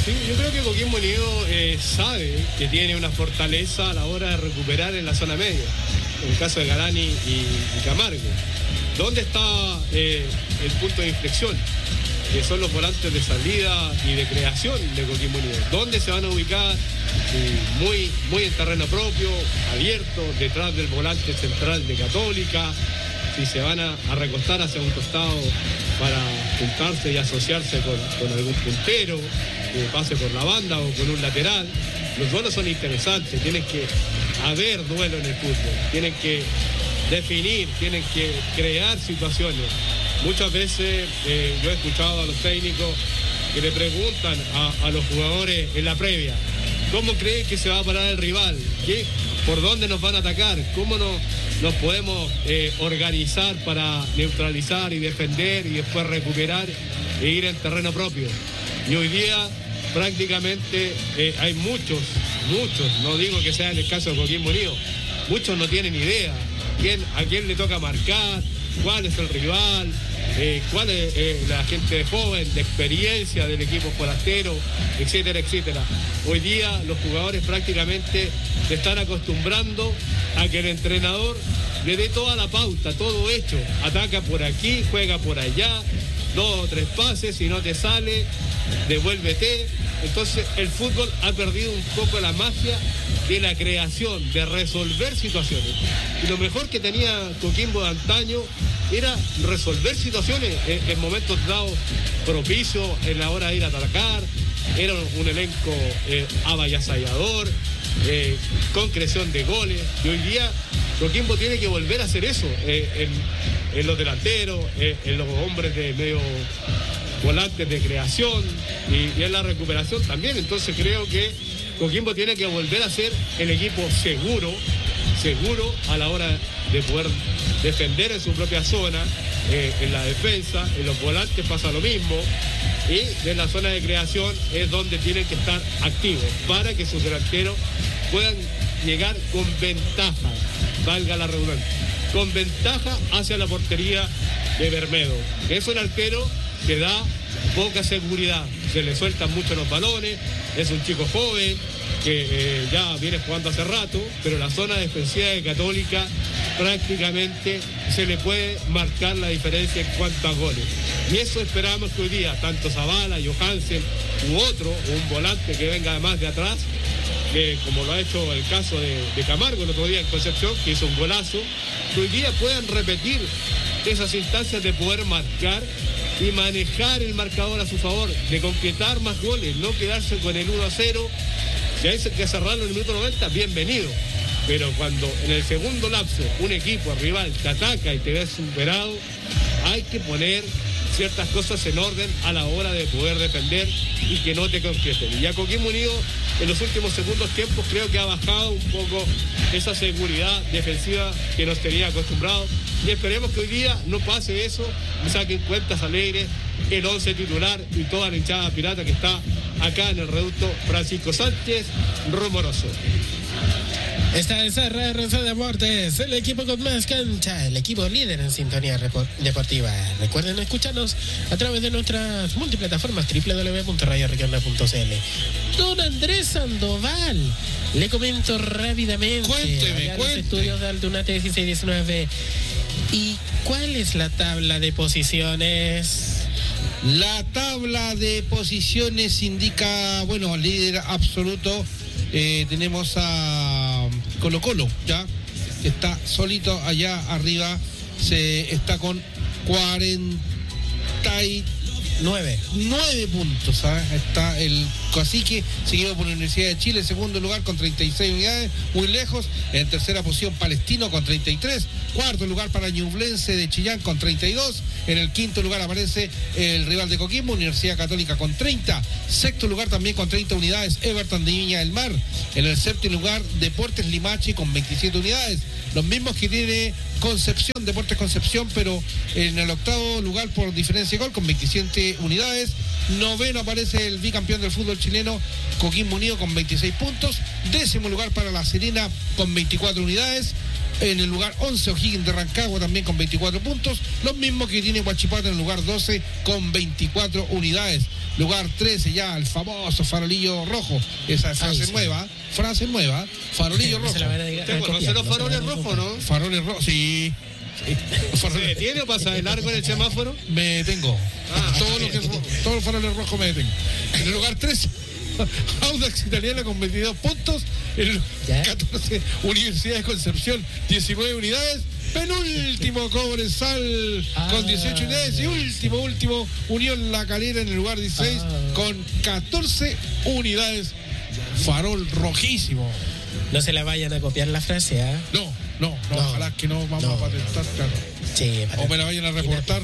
Sí, yo creo que Coquimbo Unido sabe que tiene una fortaleza a la hora de recuperar en la zona media, en el caso de Galani y Camargo. ¿Dónde está el punto de inflexión? Que son los volantes de salida y de creación de Coquimbo Unido. ¿Dónde se van a ubicar? Muy en terreno propio, abierto, detrás del volante central de Católica. Si se van a recostar hacia un costado para juntarse y asociarse con algún puntero, que pase por la banda o con un lateral. Los duelos son interesantes, tienen que haber duelo en el fútbol, tienen que definir, tienen que crear situaciones. Muchas veces yo he escuchado a los técnicos que le preguntan a los jugadores en la previa, ¿cómo creen que se va a parar el rival? ¿Por dónde nos van a atacar? ¿Cómo nos podemos organizar para neutralizar y defender y después recuperar e ir en terreno propio? Y hoy día prácticamente hay muchos, no digo que sea en el caso de Coquimbo Unido, muchos no tienen idea a quién le toca marcar, cuál es el rival, cuál es la gente joven, de experiencia del equipo forastero, etcétera, etcétera. Hoy día los jugadores prácticamente se están acostumbrando a que el entrenador le dé toda la pauta, todo hecho. Ataca por aquí, juega por allá, 2 o 3 pases, si no te sale, devuélvete. Entonces el fútbol ha perdido un poco la magia de la creación, de resolver situaciones. Y lo mejor que tenía Coquimbo de antaño era resolver situaciones en momentos dados propicios, en la hora de ir a atacar. Era un elenco avasallador, con creación de goles. Y hoy día Coquimbo tiene que volver a hacer eso en los delanteros, en los hombres de medio volantes de creación y en la recuperación también. Entonces creo que Coquimbo tiene que volver a ser el equipo seguro a la hora de poder defender en su propia zona, en la defensa, en los volantes pasa lo mismo, y en la zona de creación es donde tienen que estar activos para que sus delanteros puedan llegar con ventaja, valga la redundancia, con ventaja hacia la portería de Bermedo, que es un arquero que da poca seguridad, se le sueltan mucho los balones, es un chico joven que ya viene jugando hace rato, pero la zona defensiva de Católica prácticamente se le puede marcar la diferencia en cuanto a goles. Y eso esperamos que hoy día, tanto Zavala, Johansen u otro, un volante que venga más de atrás, que como lo ha hecho el caso de Camargo el otro día en Concepción, que hizo un golazo, que hoy día puedan repetir esas instancias de poder marcar y manejar el marcador a su favor, de concretar más goles, no quedarse con el 1-0. Si hay que cerrarlo en el minuto 90, bienvenido. Pero cuando en el segundo lapso un equipo rival te ataca y te ves superado, hay que poner ciertas cosas en orden a la hora de poder defender y que no te concreten. Y ya Coquimbo Unido en los últimos segundos tiempos creo que ha bajado un poco esa seguridad defensiva que nos tenía acostumbrados. Y esperemos que hoy día no pase eso, y saquen cuentas alegres el 11 titular y toda la hinchada pirata que está acá en el reducto Francisco Sánchez Rumoroso. Esta es RRC Deportes, el equipo con más cancha, el equipo líder en sintonía deportiva. Recuerden escucharnos a través de nuestras multiplataformas www.radioregiona.cl. Don Andrés Sandoval, le comento rápidamente. Cuénteme. Los estudios de Aldunate 1619. ¿Y cuál es la tabla de posiciones? La tabla de posiciones indica, líder absoluto. Tenemos a Colo-Colo, ya está solito allá arriba, está con 49 puntos, ¿sabes? Está el Cacique, seguido por la Universidad de Chile, en segundo lugar con 36 unidades, muy lejos. En tercera posición Palestino con 33, cuarto lugar para Ñublense de Chillán con 32, en el quinto lugar aparece el rival de Coquimbo, Universidad Católica con 30, sexto lugar también con 30 unidades, Everton de Viña del Mar, en el séptimo lugar Deportes Limache con 27 unidades, los mismos que tiene Concepción, Deportes Concepción, pero en el octavo lugar por diferencia de gol con 27 unidades. Noveno aparece el bicampeón del fútbol chileno, Coquimbo Unido, con 26 puntos. Décimo lugar para La Serena con 24 unidades. En el lugar 11, O'Higgins de Rancagua también con 24 puntos. Los mismos que tiene Huachipato en el lugar 12 con 24 unidades. Lugar 13 ya, el famoso farolillo rojo. Esa frase nueva, farolillo rojo. ¿Conocen los faroles rojos, no? Faroles rojos, sí. ¿Se detiene o pasa de largo en el semáforo? Me detengo. Todos los faroles rojos me detengo. En el lugar 13, Audax Italiana con 22 puntos. En el 14, Universidad de Concepción, 19 unidades. Penúltimo, Cobresal con 18 unidades. Y último, Unión La Calera en el lugar 16 con 14 unidades. Farol rojísimo. No se la vayan a copiar la frase, ¿ah? No, ojalá que no vamos a patentar, claro. Sí, o me la vayan a reportar.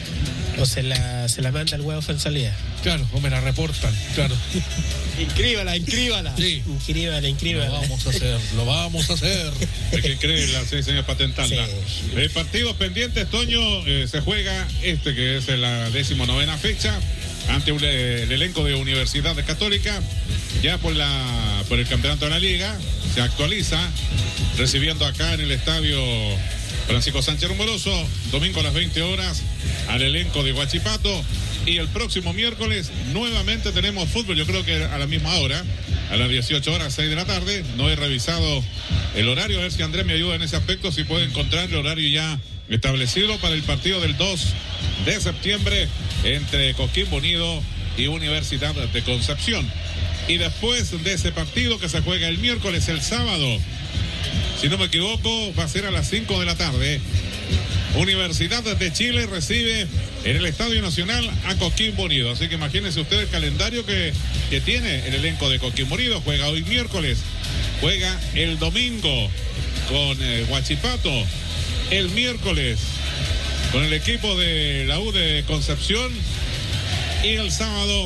O se la manda el huevo en salida. Claro, o me la reportan, claro. Inscríbala. Sí. Inscríbala. Lo vamos a hacer. Hay que creerla, sí, señor, patentarla. Sí. Partidos pendientes, Toño, se juega que es la 19ª fecha ante el elenco de Universidad Católica, ya por el campeonato de la Liga. Se actualiza, recibiendo acá en el estadio Francisco Sánchez Rumoroso, domingo a las 20 horas, al elenco de Huachipato. Y el próximo miércoles nuevamente tenemos fútbol, yo creo que a la misma hora, a las 18 horas, 6 de la tarde. No he revisado el horario, a ver si Andrés me ayuda en ese aspecto, si puede encontrar el horario ya establecido para el partido del 2 de septiembre entre Coquimbo Unido y Universidad de Concepción. Y después de ese partido que se juega el miércoles, el sábado, si no me equivoco, va a ser a las 5 de la tarde. Universidad de Chile recibe en el Estadio Nacional a Coquimbo Unido. Así que imagínense ustedes el calendario que tiene el elenco de Coquimbo Unido. Juega hoy miércoles, juega el domingo con Huachipato, el miércoles con el equipo de la U de Concepción y el sábado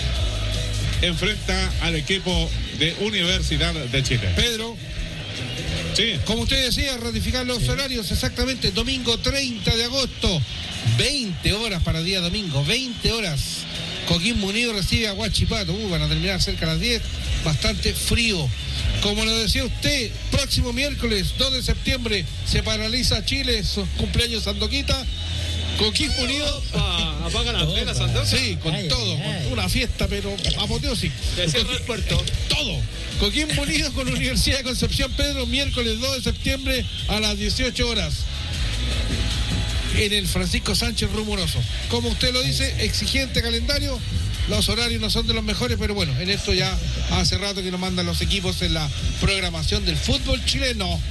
enfrenta al equipo de Universidad de Chile. Pedro, sí, como usted decía, ratificar los horarios exactamente. Domingo 30 de agosto, 20 horas para día domingo, 20 horas. Coquimbo Unido recibe a Huachipato. Van a terminar cerca a las 10, bastante frío. Como lo decía usted, próximo miércoles 2 de septiembre se paraliza Chile, su cumpleaños Sandoquita. Coquimbo Unido apaga las velas, Sandoka. Sí, con todo, con una fiesta, pero apoteósica. Se cierra el puerto. Todo. Coquimbo Unido con Universidad de Concepción, Pedro, miércoles 2 de septiembre a las 18 horas. En el Francisco Sánchez Rumoroso. Como usted lo dice, exigente calendario. Los horarios no son de los mejores, pero bueno, en esto ya hace rato que nos mandan los equipos en la programación del fútbol chileno.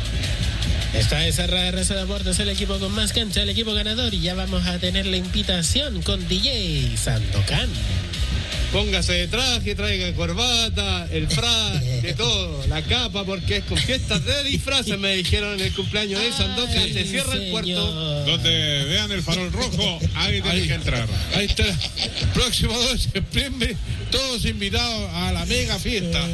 Esta es RRC Deportes, el equipo con más cancha, el equipo ganador, y ya vamos a tener la invitación con DJ Sandokan. Póngase de traje, traiga corbata, el frac, de todo, la capa, porque es con fiestas de disfraces, me dijeron en el cumpleaños de Sandoka. Se cierra el puerto. Donde vean el farol rojo, ahí tienen que entrar. Ahí está. Próximo 2 de septiembre, todos invitados a la mega fiesta.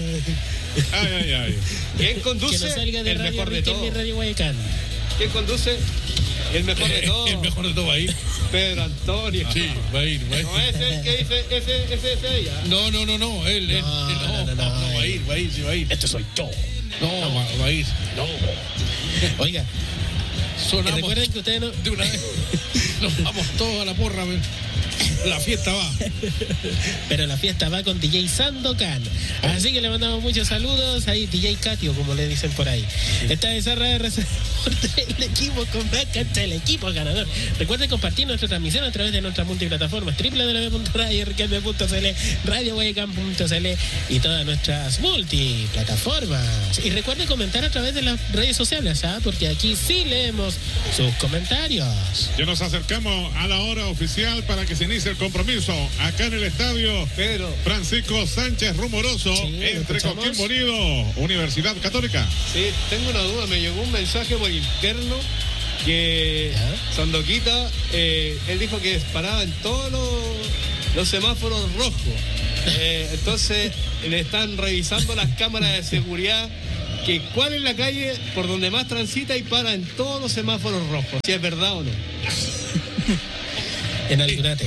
Ay. ¿Quién conduce? Que no salga de el Radio mejor de Riquelme todo. y Radio Guayacán. ¿Quién conduce? El mejor de todo. El mejor de todo va a ir. Pedro Antonio. Sí, va a ir. No es el que dice ese ella. No. Él va a ir, sí va a ir. Este soy yo. No, va a ir. No. Oiga, Sonamos recuerden que ustedes no... de una vez. Nos vamos todos a la porra, la fiesta va. Pero la fiesta va con DJ Sandokan. Así que le mandamos muchos saludos. Ahí DJ Katio, como le dicen por ahí. Esta es RRC el equipo con más cancha, el equipo ganador. Recuerden compartir nuestra transmisión a través de nuestras multiplataformas www.radioriquelme.cl, radioguayacán.cl y todas nuestras multiplataformas. Y recuerden comentar a través de las redes sociales, porque aquí sí leemos sus comentarios. Ya nos acercamos a la hora oficial para que se inicie el compromiso acá en el estadio Pedro Francisco Sánchez Rumoroso, Sí, entre escuchamos. Coquimbo Unido, Universidad Católica. Sí, tengo una duda. Me llegó un mensaje por interno que Sandoquita, él dijo que paraba en todos los semáforos rojos. Entonces le están revisando las cámaras de seguridad, que cuál es la calle por donde más transita y para en todos los semáforos rojos, si es verdad o no. En Aldunate.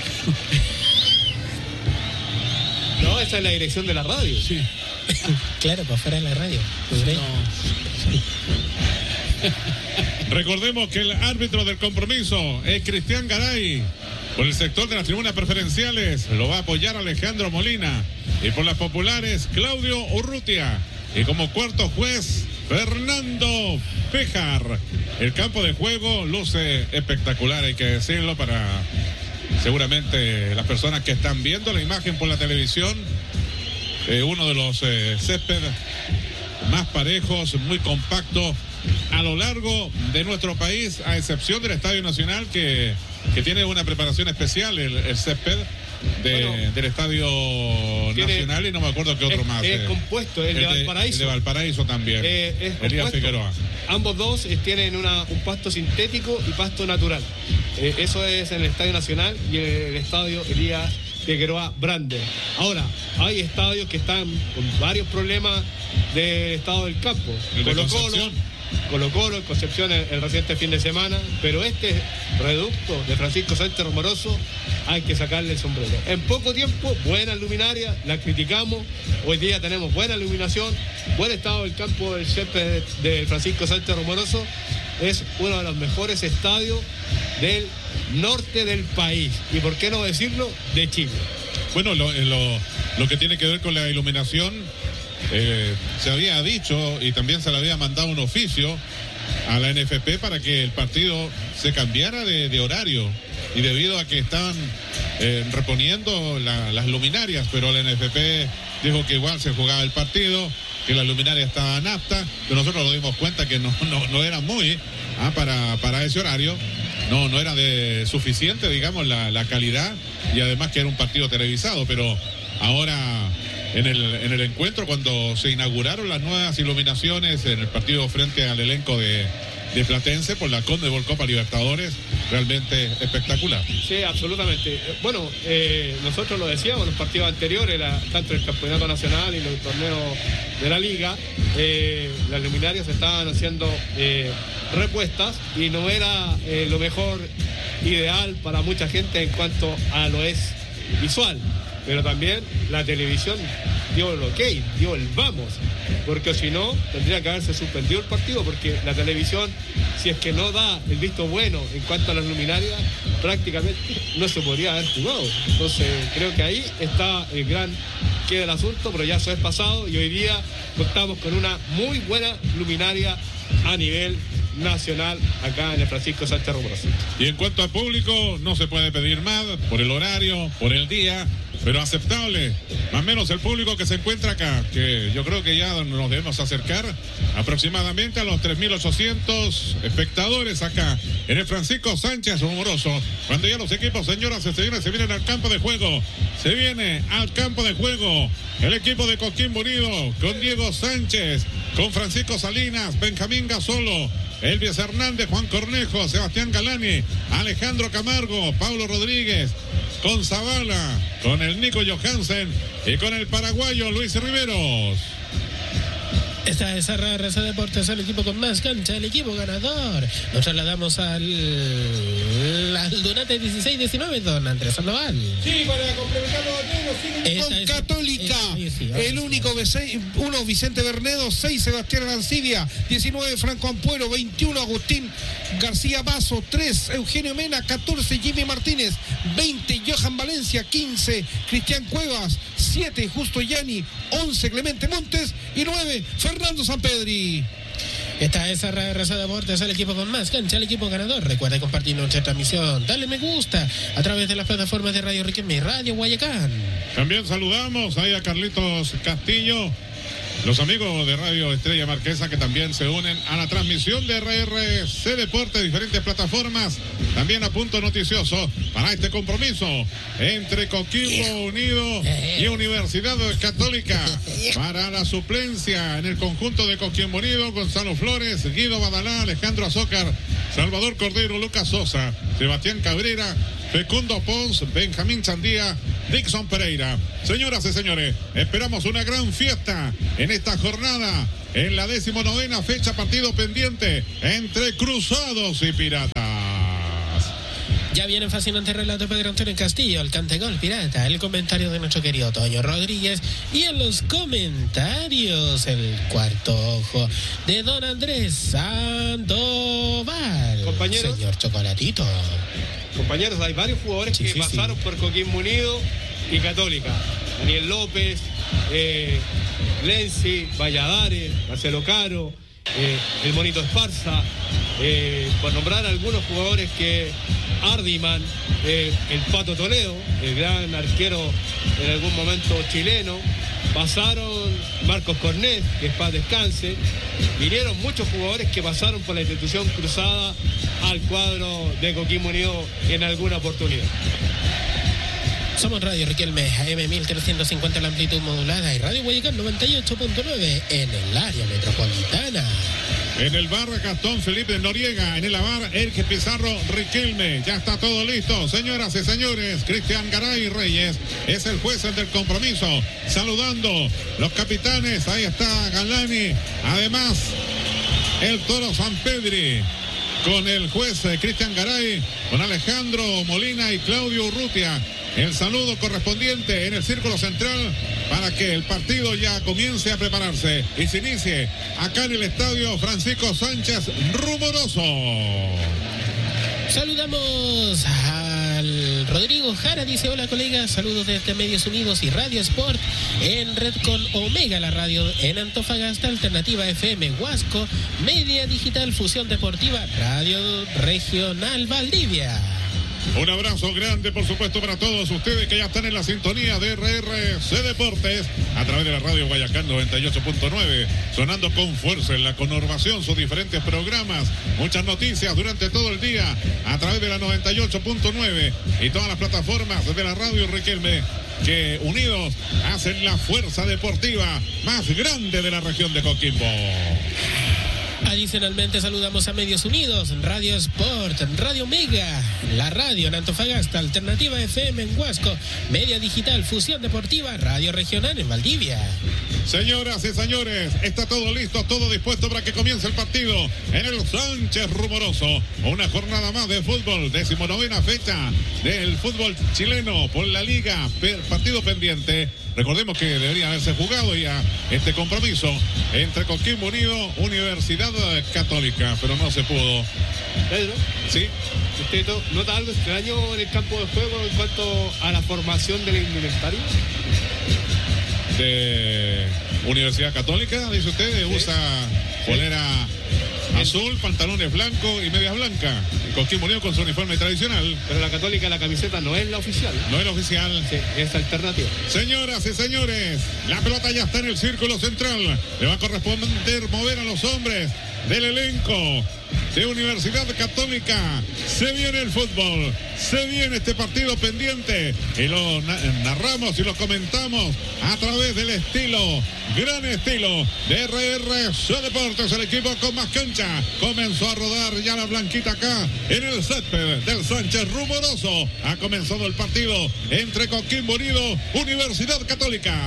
No, esa es la dirección de la radio. Sí. Claro, para fuera de la radio. Pues ve. Recordemos que el árbitro del compromiso es Cristian Garay. Por el sector de las tribunas preferenciales lo va a apoyar Alejandro Molina. Y por las populares, Claudio Urrutia. Y como cuarto juez, Fernando Péjar. El campo de juego luce espectacular, hay que decirlo, para seguramente las personas que están viendo la imagen por la televisión. Uno de los césped más parejos, muy compacto a lo largo de nuestro país, a excepción del Estadio Nacional, que tiene una preparación especial, el césped del Estadio Nacional, y no me acuerdo qué otro más. Es compuesto, el de Valparaíso. El de Valparaíso también, Elías Figueroa. Ambos dos tienen un pasto sintético y pasto natural. Eso es en el Estadio Nacional y el Estadio Elías Figueroa Brande. Ahora, hay estadios que están con varios problemas del estado del campo. Colo-Colo, Concepción el reciente fin de semana, pero este reducto de Francisco Sánchez Romoroso hay que sacarle el sombrero. En poco tiempo, buenas luminarias, las criticamos, hoy día tenemos buena iluminación, buen estado del campo del césped de Francisco Sánchez Romoroso, es uno de los mejores estadios del norte del país, y por qué no decirlo, de Chile. Bueno, lo que tiene que ver con la iluminación, se había dicho y también se le había mandado un oficio a la NFP para que el partido se cambiara de horario, y debido a que estaban reponiendo las luminarias, pero la NFP dijo que igual se jugaba el partido, que las luminarias estaban aptas, pero nosotros nos dimos cuenta que no era muy para ese horario, no era de suficiente, digamos, la calidad, y además que era un partido televisado. Pero ahora en el encuentro, cuando se inauguraron las nuevas iluminaciones en el partido frente al elenco de Platense por la Conmebol Copa Libertadores, realmente espectacular. Sí, absolutamente. Bueno, nosotros lo decíamos en los partidos anteriores, tanto el campeonato nacional y los torneos de la liga, las luminarias estaban haciendo repuestas y no era lo mejor ideal para mucha gente en cuanto a lo es visual. Pero también la televisión dio el ok, dio el vamos, porque si no, tendría que haberse suspendido el partido, porque la televisión, si es que no da el visto bueno en cuanto a las luminarias, prácticamente no se podría haber jugado. Entonces, creo que ahí está el gran qué del asunto, pero ya eso es pasado, y hoy día contamos con una muy buena luminaria a nivel nacional acá en el Francisco Sánchez Romoroso. Y en cuanto a público, no se puede pedir más por el horario, por el día, pero aceptable, más o menos el público que se encuentra acá, que yo creo que ya nos debemos acercar aproximadamente a los 3.800 espectadores acá en el Francisco Sánchez Romoroso, cuando ya los equipos, señoras y señores, se vienen al campo de juego. Se viene al campo de juego el equipo de Coquimbo Unido, con Diego Sánchez, con Francisco Salinas, Benjamín Gasolo, Elvis Hernández, Juan Cornejo, Sebastián Galani, Alejandro Camargo, Pablo Rodríguez, con Zavala, con el Nico Johansen y con el paraguayo Luis Riveros. Esta es RRC Deportes, el equipo con más cancha, el equipo ganador. Nos trasladamos al Donate 16-19, don Andrés Sandoval. Sí, para complementar los datos, con Católica, el único uno Vicente Bernedo, 6 Sebastián Arancibia, 19 Franco Ampuero, 21 Agustín García Basso, 3 Eugenio Mena, 14 Jimmy Martínez, 20 Johan Valencia, 15 Cristian Cuevas, 7 Justo Yani, 11 Clemente Montes y 9 Fernando Sampedri. Esta es RRC Deportes, el equipo con más cancha, el equipo ganador. Recuerda compartir nuestra transmisión, dale me gusta a través de las plataformas de Radio Riquelme y Radio Guayacán. También saludamos ahí a Carlitos Castillo, los amigos de Radio Estrella Marquesa, que también se unen a la transmisión de RRC Deportes, diferentes plataformas, también a punto noticioso para este compromiso entre Coquimbo Unido y Universidad Católica. Para la suplencia en el conjunto de Coquimbo Unido, Gonzalo Flores, Guido Badalá, Alejandro Azócar, Salvador Cordero, Lucas Sosa, Sebastián Cabrera, Fecundo Pons, Benjamín Chandía, Dixon Pereira. Señoras y señores, esperamos una gran fiesta en esta jornada, en la 19ª fecha, partido pendiente entre Cruzados y Piratas. Ya viene fascinante relato de Pedro Antonio Castillo, el Cantegol Pirata, el comentario de nuestro querido Toño Rodríguez y en los comentarios el cuarto ojo de don Andrés Sandoval. Compañeros. Señor Chocolatito. Compañeros, hay varios jugadores que pasaron por Coquimbo Unido y Católica. Daniel López, Lenzi, Valladares, Marcelo Caro, el Monito Esparza, por nombrar algunos jugadores que Ardiman, el Pato Toledo, el gran arquero en algún momento chileno, pasaron Marcos Cornet, que es paz descanse, vinieron muchos jugadores que pasaron por la institución cruzada al cuadro de Coquimbo Unido en alguna oportunidad. Somos Radio Riquelme, AM 1350 la amplitud modulada y Radio Guayacán 98.9 en el área metropolitana. En el bar Gastón Felipe Noriega, en el bar Erge Pizarro Riquelme. Ya está todo listo, señoras y señores. Cristian Garay Reyes es el juez del compromiso. Saludando los capitanes, ahí está Galani. Además, el Toro San Pedri con el juez Cristian Garay, con Alejandro Molina y Claudio Urrutia. El saludo correspondiente en el círculo central para que el partido ya comience a prepararse y se inicie acá en el estadio Francisco Sánchez Rumoroso. Saludamos al Rodrigo Jara, dice hola colegas, saludos desde Medios Unidos y Radio Sport en red con Omega, la radio en Antofagasta, Alternativa FM Huasco, Media Digital Fusión Deportiva, Radio Regional Valdivia. Un abrazo grande, por supuesto, para todos ustedes que ya están en la sintonía de RRC Deportes a través de la radio Guayacán 98.9, sonando con fuerza en la conurbación sus diferentes programas, muchas noticias durante todo el día a través de la 98.9 y todas las plataformas de la radio Riquelme, que unidos hacen la fuerza deportiva más grande de la región de Coquimbo. Adicionalmente saludamos a Medios Unidos, Radio Sport, Radio Mega, la radio en Antofagasta, Alternativa FM en Huasco, Media Digital, Fusión Deportiva, Radio Regional en Valdivia. Señoras y señores, está todo listo, todo dispuesto para que comience el partido en el Sánchez Rumoroso. Una jornada más de fútbol, 19ª fecha del fútbol chileno por la liga, partido pendiente. Recordemos que debería haberse jugado ya este compromiso entre Coquimbo Unido, Universidad Católica, pero no se pudo. Pedro, ¿sí? ¿Usted nota algo extraño en el campo de juego en cuanto a la formación del indumentario? De Universidad Católica, dice usted, sí. Usa polera azul, pantalones blancos y medias blancas. Coquimbo Unido con su uniforme tradicional. Pero la Católica, la camiseta no es la oficial. No es la oficial. Sí, es alternativa. Señoras y señores, la pelota ya está en el círculo central. Le va a corresponder mover a los hombres del elenco de Universidad Católica. Se viene el fútbol, se viene este partido pendiente y lo narramos y lo comentamos a través del estilo, gran estilo de RRC Deportes, el equipo con más cancha. Comenzó a rodar ya la blanquita acá en el césped del Sánchez Rumoroso. Ha comenzado el partido entre Coquimbo Unido, Universidad Católica.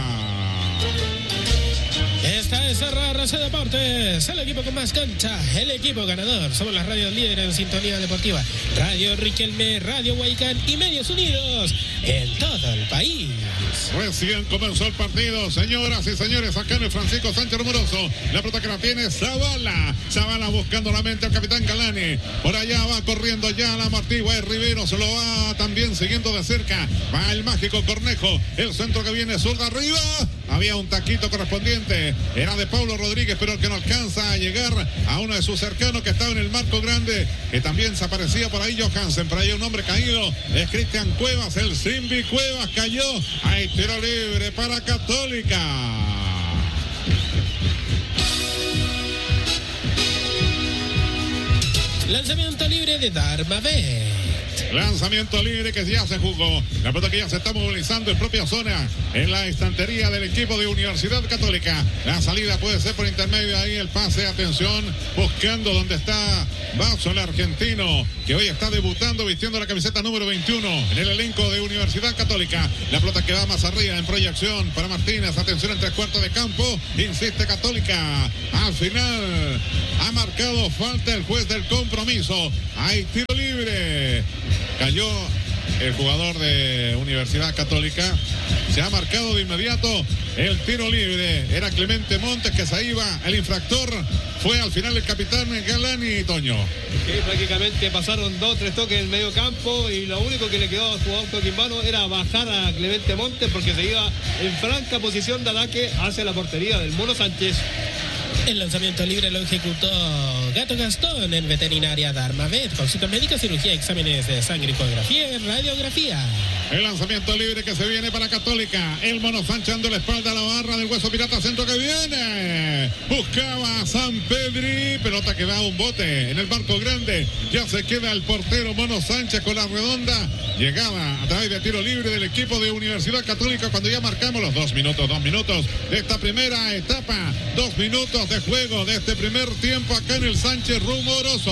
Esta es RRC Deportes, el equipo con más cancha, el equipo ganador. Somos las radios líderes en sintonía deportiva. Radio Riquelme, Radio Guayacán y Medios Unidos en todo el país. Recién comenzó el partido, señoras y señores, acá en el Francisco Sánchez Rumoroso. La pelota que la tiene Zavala. Zavala buscando la mente al capitán Galani. Por allá va corriendo ya la Martigua y Rivero se lo va también siguiendo de cerca. Va el mágico Cornejo. El centro que viene zurda arriba. Había un taquito correspondiente. Era de Pablo Rodríguez, pero el que no alcanza a llegar a uno de sus cercanos que estaba en el marco grande, que también se aparecía por ahí Johansen. Por ahí un hombre caído es Cristian Cuevas, el Simbi Cuevas cayó. Hay tiro libre para Católica. Lanzamiento libre de Darmabet. Lanzamiento libre que ya se jugó. La pelota que ya se está movilizando en propia zona, en la estantería del equipo de Universidad Católica. La salida puede ser por intermedio ahí, el pase, atención, buscando donde está Basso, el argentino, que hoy está debutando vistiendo la camiseta número 21 en el elenco de Universidad Católica. La pelota que va más arriba en proyección para Martínez. Atención en 3/4 de campo. Insiste Católica. Al final ha marcado falta el juez del compromiso. Hay tiro libre. cayó el jugador de Universidad Católica. Se ha marcado de inmediato el tiro libre. Era Clemente Montes que se iba. El infractor fue al final el capitán Galani, Toño. Sí, prácticamente pasaron 2-3 toques en el medio campo y lo único que le quedó al jugador coquimbano era bajar a Clemente Montes porque se iba en franca posición de ataque hacia la portería del Mono Sánchez. El lanzamiento libre lo ejecutó Gato Gastón en Veterinaria Darmavet. Consulta médica, cirugía, exámenes de sangre, ecografía y radiografía. El lanzamiento libre que se viene para Católica. El Mono Sánchez dando la espalda a la barra del Hueso Pirata. Centro que viene. Buscaba a San Pedri. Pelota que va a un bote en el barco grande. Ya se queda el portero Mono Sánchez con la redonda. Llegaba a través de tiro libre del equipo de Universidad Católica cuando ya marcamos los 2 minutos de esta primera etapa. 2 minutos de juego de este primer tiempo acá en el Sánchez Rumoroso.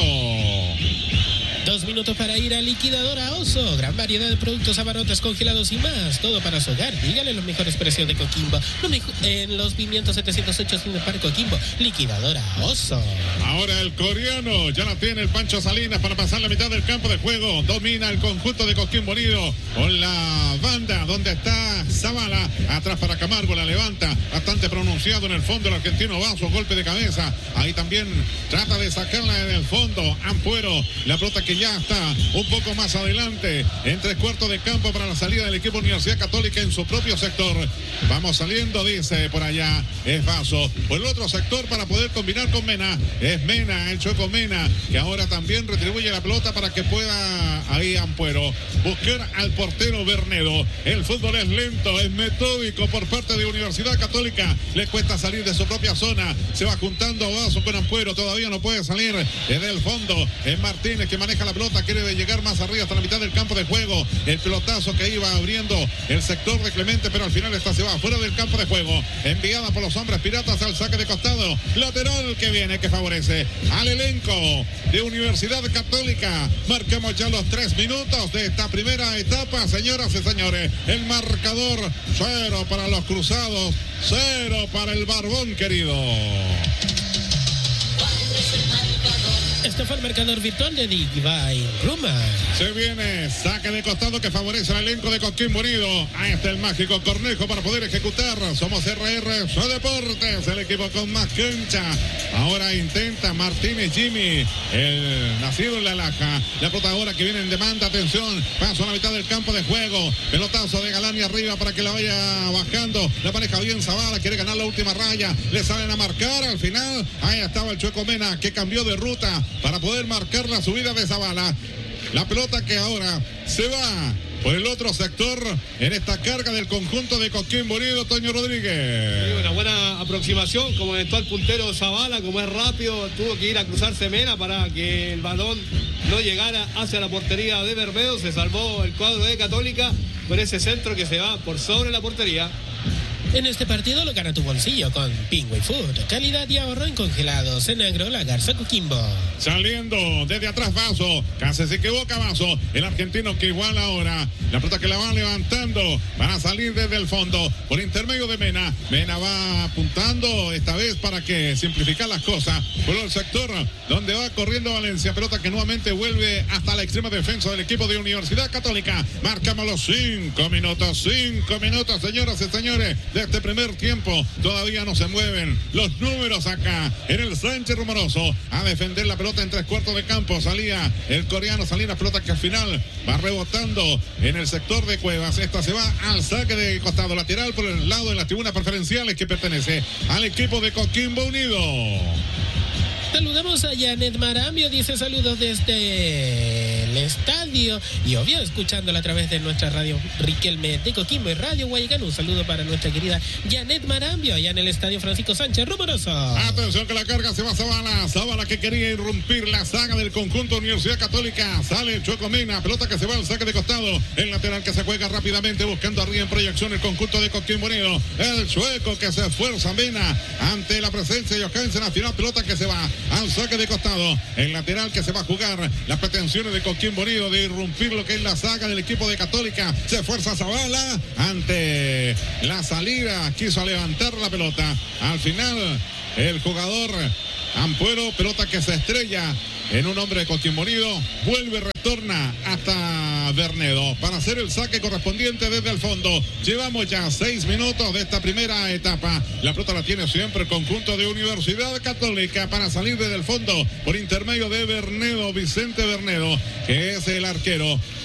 2 minutos para ir a Liquidadora Oso. Gran variedad de productos, abarrotes, congelados y más. Todo para su hogar. Dígale los mejores precios de Coquimbo. En los pimientos 708 sin par Coquimbo. Liquidadora Oso. Ahora el coreano. Ya la tiene el Pancho Salinas para pasar la mitad del campo de juego. Domina el conjunto de Coquimbo Unido con la banda donde está Zavala. Atrás para Camargo. La levanta. Bastante pronunciado en el fondo el argentino Vaso. Golpe de cabeza. Ahí también trata de sacarla en el fondo. Ampuero. La pelota que ya está un poco más adelante en 3/4 de campo para la salida del equipo Universidad Católica en su propio sector. Vamos saliendo, dice por allá, es Vaso. Por el otro sector para poder combinar con Mena, es Mena, el Chueco Mena, que ahora también retribuye la pelota para que pueda ahí Ampuero buscar al portero Bernedo. El fútbol es lento, es metódico por parte de Universidad Católica. Le cuesta salir de su propia zona. Se va juntando Vaso con Ampuero, todavía no puede salir desde el fondo. Es Martínez que maneja la pelota, quiere llegar más arriba hasta la mitad del campo de juego. El pelotazo que iba abriendo el sector de Clemente, pero al final esta se va fuera del campo de juego. Enviada por los hombres piratas al saque de costado. Lateral que viene, que favorece al elenco de Universidad Católica. Marcamos ya los 3 minutos de esta primera etapa, señoras y señores. El marcador 0 para los cruzados, 0 para el Barbón querido. Este fue el marcador virtual de Divine Ruma. Se viene saque de costado que favorece al elenco de Coquimbo Unido. Ahí está el mágico Cornejo para poder ejecutar. Somos RR Show Deportes, el equipo con más cancha. Ahora intenta Martínez Jimmy, el nacido en La Laja. La pelota ahora que viene en demanda, atención, paso a la mitad del campo de juego. Pelotazo de Galani arriba para que la vaya bajando. La maneja bien Zavala, quiere ganar la última raya. Le salen a marcar al final. Ahí estaba el Chueco Mena que cambió de ruta para poder marcar la subida de Zavala. La pelota que ahora se va por el otro sector en esta carga del conjunto de Coquimbo Unido, Toño Rodríguez. Sí, una buena aproximación, como eventual puntero Zavala, como es rápido, tuvo que ir a cruzarse Mena para que el balón no llegara hacia la portería de Bermedo. Se salvó el cuadro de Católica por ese centro que se va por sobre la portería. En este partido lo gana tu bolsillo con Pingüe Food. Calidad y ahorro en congelados. En Agro La Garza Coquimbo. Saliendo desde atrás Vaso. Casi se equivoca Vaso. El argentino que igual ahora. La pelota que la va levantando. Van a salir desde el fondo. Por intermedio de Mena. Mena va apuntando esta vez para que simplificar las cosas. Por el sector donde va corriendo Valencia. Pelota que nuevamente vuelve hasta la extrema defensa del equipo de Universidad Católica. Marcamos los 5 minutos. 5 minutos, señoras y señores. De este primer tiempo todavía no se mueven los números acá en el Sánchez Rumoroso. A defender la pelota en 3/4 de campo salía el coreano, salía la pelota que al final va rebotando en el sector de Cuevas. Esta se va al saque de costado lateral por el lado de las tribunas preferenciales que pertenece al equipo de Coquimbo Unido. Saludamos a Janet Marambio, dice saludos desde el estadio y obvio escuchándola a través de nuestra radio Riquelme de Coquimbo y Radio Guayacán. Un saludo para nuestra querida Janet Marambio allá en el estadio Francisco Sánchez Rumoroso. Atención que la carga se va a Zavala. Zavala que quería irrumpir la saga del conjunto Universidad Católica. Sale el Chueco Mena, pelota que se va al saque de costado. El lateral que se juega rápidamente buscando arriba en proyección el conjunto de Coquimbo Unido. El Chueco que se esfuerza Mena ante la presencia de Johansen. Al final pelota que se va al saque de costado. El lateral que se va a jugar las pretensiones de Coquimbo Unido de irrumpir lo que es la saga del equipo de Católica. Se esfuerza Zavala ante la salida. Quiso levantar la pelota. Al final el jugador Ampuero, pelota que se estrella en un hombre de Coquimbo Unido. Vuelve, retorna hasta para Bernedo, para hacer el saque correspondiente desde el fondo. Llevamos ya 6 minutos de esta primera etapa. La pelota la tiene siempre el conjunto de Universidad Católica para salir desde el fondo por intermedio de Bernedo, Vicente Bernedo, que es el arquero.